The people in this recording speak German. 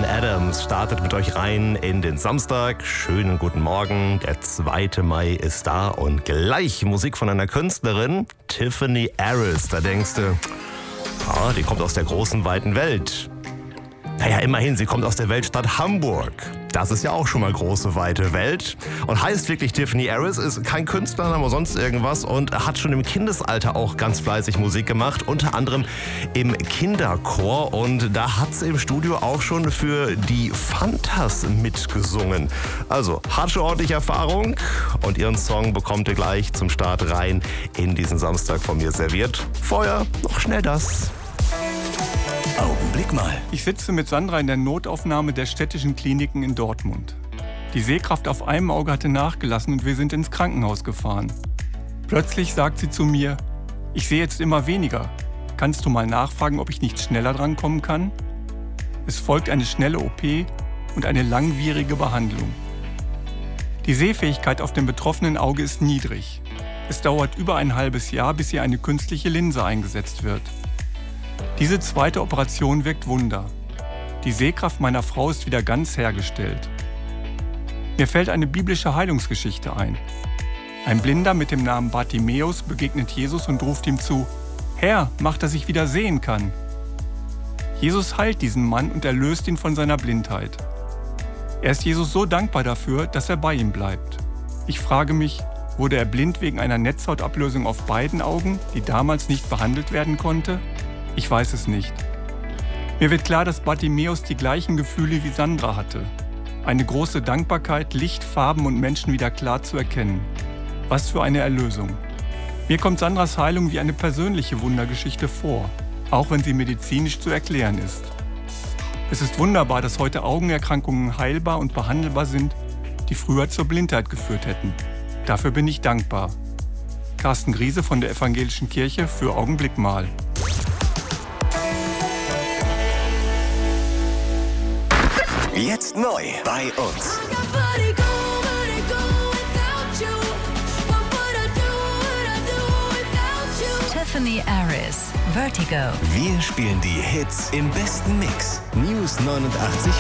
Bryan Adams startet mit euch rein in den Samstag. Schönen guten Morgen. Der 2. Mai ist da und gleich Musik von einer Künstlerin, Tiffany Harris. Da denkst du, die kommt aus der großen, weiten Welt. Naja, immerhin, sie kommt aus der Weltstadt Hamburg. Das ist ja auch schon mal große, weite Welt. Und heißt wirklich Tiffany Harris, ist kein Künstlername oder sonst irgendwas und hat schon im Kindesalter auch ganz fleißig Musik gemacht, unter anderem im Kinderchor. Und da hat sie im Studio auch schon für die Fantas mitgesungen. Also, hat schon ordentlich Erfahrung und ihren Song bekommt ihr gleich zum Start rein in diesen Samstag von mir serviert. Vorher noch schnell das. Augenblick mal. Ich sitze mit Sandra in der Notaufnahme der städtischen Kliniken in Dortmund. Die Sehkraft auf einem Auge hatte nachgelassen und wir sind ins Krankenhaus gefahren. Plötzlich sagt sie zu mir, ich sehe jetzt immer weniger. Kannst du mal nachfragen, ob ich nicht schneller drankommen kann? Es folgt eine schnelle OP und eine langwierige Behandlung. Die Sehfähigkeit auf dem betroffenen Auge ist niedrig. Es dauert über ein halbes Jahr, bis hier eine künstliche Linse eingesetzt wird. Diese zweite Operation wirkt Wunder. Die Sehkraft meiner Frau ist wieder ganz hergestellt. Mir fällt eine biblische Heilungsgeschichte ein. Ein Blinder mit dem Namen Bartimäus begegnet Jesus und ruft ihm zu: Herr, mach, dass ich wieder sehen kann. Jesus heilt diesen Mann und erlöst ihn von seiner Blindheit. Er ist Jesus so dankbar dafür, dass er bei ihm bleibt. Ich frage mich, wurde er blind wegen einer Netzhautablösung auf beiden Augen, die damals nicht behandelt werden konnte? Ich weiß es nicht. Mir wird klar, dass Bartimäus die gleichen Gefühle wie Sandra hatte. Eine große Dankbarkeit, Licht, Farben und Menschen wieder klar zu erkennen. Was für eine Erlösung. Mir kommt Sandras Heilung wie eine persönliche Wundergeschichte vor, auch wenn sie medizinisch zu erklären ist. Es ist wunderbar, dass heute Augenerkrankungen heilbar und behandelbar sind, die früher zur Blindheit geführt hätten. Dafür bin ich dankbar. Carsten Griese von der Evangelischen Kirche für Augenblick mal. Jetzt neu bei uns. Tiffany Harris, Vertigo. Wir spielen die Hits im besten Mix. News 89.4.